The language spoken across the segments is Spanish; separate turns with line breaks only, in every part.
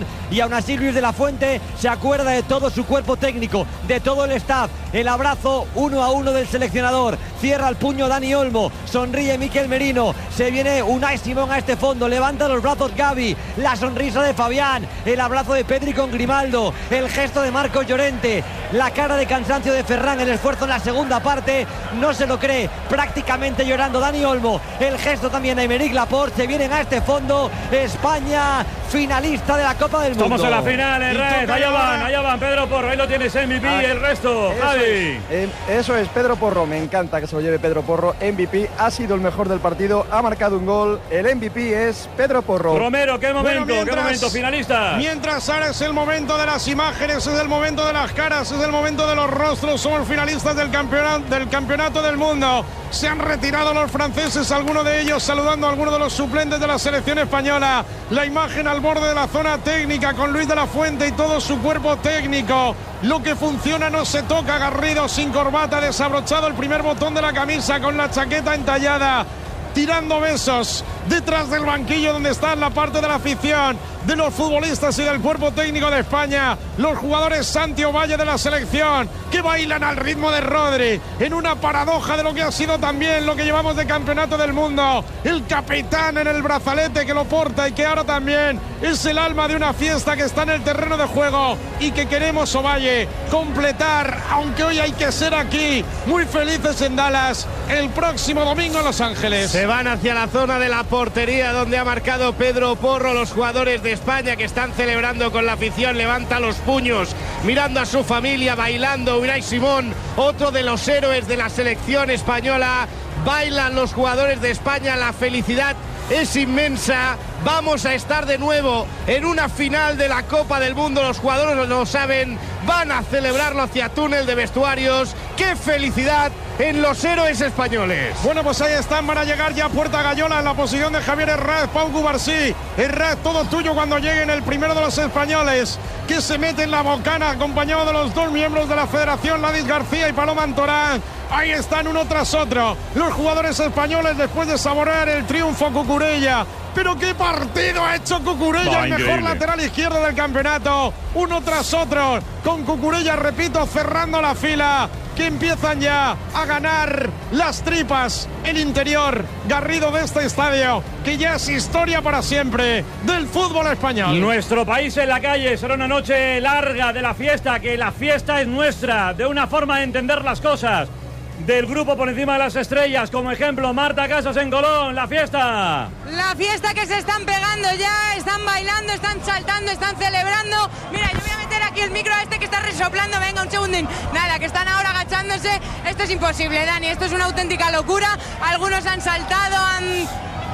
y aún así Luis de la Fuente se acuerda de todo su cuerpo técnico, de todo el staff. El abrazo 1-1 del seleccionador, cierra el puño Dani Olmo, sonríe Mikel Merino, se viene Unai Simón a este fondo, levanta los brazos Gavi, la sonrisa de Fabián, el abrazo de Pedri con Grimaldo, el gesto de Marcos Llorente, la cara de cansancio de Ferran, el esfuerzo en la segunda parte, no se lo cree, prácticamente llorando Dani Olmo, el gesto también de Aymeric Laporte. Se vienen a este fondo, España finalista de la Copa del Mundo.
Estamos en la final, Red. Allá van, Pedro Porro, ahí lo tienes, MVP, el resto, Javi.
Eso es, Pedro Porro, me encanta que se lo lleve Pedro Porro, MVP, ha sido el mejor del partido, ha marcado un gol, el MVP es Pedro Porro.
Romero, qué momento, finalista.
Mientras ahora es el momento de las imágenes, es el momento de las caras, es el momento de los rostros, somos finalistas del campeonato del mundo. Se han retirado los franceses, algunos de ellos saludando a algunos de los suplentes de la selección española. La imagen al borde de la zona técnica con Luis de la Fuente y todo su cuerpo técnico. Lo que funciona no se toca. Garrido sin corbata, desabrochado el primer botón de la camisa con la chaqueta entallada, tirando besos detrás del banquillo donde está la parte de la afición, de los futbolistas y del cuerpo técnico de España, los jugadores Santi Ovalle de la selección, que bailan al ritmo de Rodri, en una paradoja de lo que ha sido también lo que llevamos de campeonato del mundo, el capitán en el brazalete que lo porta y que ahora también es el alma de una fiesta que está en el terreno de juego y que queremos, Ovalle, completar, aunque hoy hay que ser aquí, muy felices en Dallas, el próximo domingo en Los Ángeles.
Se van hacia la zona de la portería donde ha marcado Pedro Porro. Los jugadores de España que están celebrando con la afición, levanta los puños, mirando a su familia, bailando. Unai Simón, otro de los héroes de la selección española, bailan los jugadores de España, la felicidad es inmensa. Vamos a estar de nuevo en una final de la Copa del Mundo, los jugadores lo saben, van a celebrarlo hacia túnel de vestuarios. ¡Qué felicidad en los héroes españoles!
Bueno, pues ahí están, van a llegar ya a Puerta Gallola en la posición de Javier Herrera, Pau Cubarsí. Herrera, todo tuyo cuando lleguen el primero de los españoles, que se mete en la bocana acompañado de los dos miembros de la Federación, Ladis García y Paloma Antorán. Ahí están uno tras otro los jugadores españoles después de saborear el triunfo Cucurella. Pero qué partido ha hecho Cucurella, el mejor lateral izquierdo del campeonato. Uno tras otro, con Cucurella, repito, cerrando la fila, que empiezan ya a ganar las tripas, el interior, Garrido, de este estadio, que ya es historia para siempre del fútbol español.
Nuestro país en la calle, será una noche larga de la fiesta, que la fiesta es nuestra, de una forma de entender las cosas. Del grupo por encima de las estrellas, como ejemplo Marta Casas en Colón, la fiesta.
La fiesta que se están pegando ya, están bailando, están saltando, están celebrando. Mira, yo voy a meter aquí el micro a este que está resoplando, venga un segundín. Nada, que están ahora agachándose. Esto es imposible, Dani, esto es una auténtica locura. Algunos han saltado, han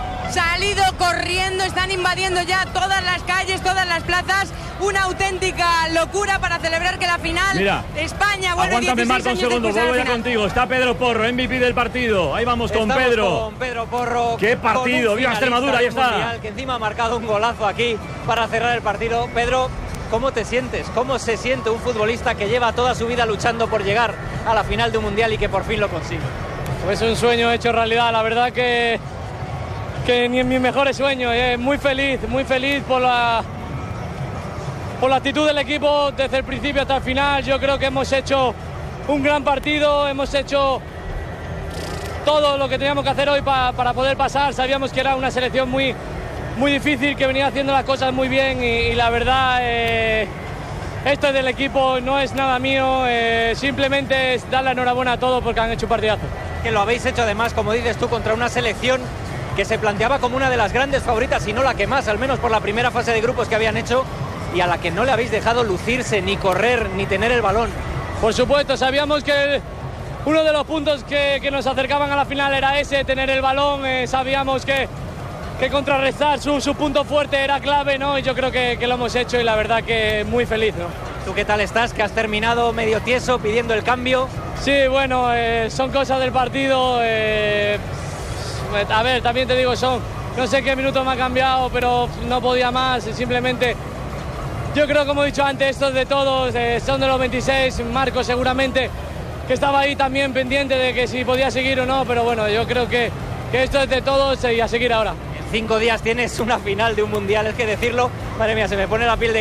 salido corriendo, están invadiendo ya todas las calles, todas las plazas. Una auténtica locura para celebrar que la final,
mira,
España vuelve 16
aguántame, Marta, un segundo, vuelvo ya contigo. Está Pedro Porro, MVP del partido. Ahí vamos con Pedro.
Con Pedro Porro.
¡Qué partido! ¡Viva Extremadura! Ahí está.
Mundial, que encima ha marcado un golazo aquí para cerrar el partido. Pedro, ¿cómo te sientes? ¿Cómo se siente un futbolista que lleva toda su vida luchando por llegar a la final de un mundial y que por fin lo consigue?
Pues un sueño hecho realidad. La verdad que ni en mis mejores sueños. Muy feliz por la actitud del equipo desde el principio hasta el final. Yo creo que hemos hecho un gran partido, hemos hecho todo lo que teníamos que hacer hoy para poder pasar. Sabíamos que era una selección muy, muy difícil, que venía haciendo las cosas muy bien y la verdad, esto es del equipo, no es nada mío, simplemente es dar la enhorabuena a todos porque han hecho un partidazo.
Que lo habéis hecho además, como dices tú, contra una selección que se planteaba como una de las grandes favoritas, y no la que más, al menos por la primera fase de grupos que habían hecho, y a la que no le habéis dejado lucirse, ni correr, ni tener el balón.
Por supuesto, sabíamos que uno de los puntos que nos acercaban a la final era ese, tener el balón. Sabíamos que contrarrestar su punto fuerte era clave, ¿no? Y yo creo que lo hemos hecho y la verdad que muy feliz, ¿no?
¿Tú qué tal estás? Que has terminado medio tieso pidiendo el cambio.
Sí, bueno, son cosas del partido. A ver, también te digo, no sé qué minuto me ha cambiado, pero no podía más, simplemente. Yo creo, como he dicho antes, esto es de todos, son de los 26, Marco seguramente, que estaba ahí también pendiente de que si podía seguir o no, pero bueno, yo creo que esto es de todos y a seguir ahora.
En 5 días tienes una final de un mundial, es que decirlo, madre mía, se me pone la piel de